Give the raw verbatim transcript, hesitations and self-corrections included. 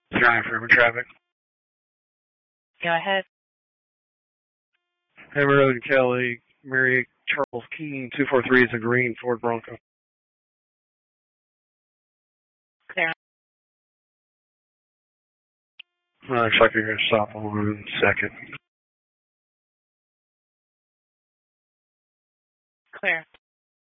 Drive for traffic. Go ahead. Hammer Road and Kelly, Mary Charles Keene, two four three is a green Ford Bronco. Clear. Uh, looks like you're going to stop on second. Clear.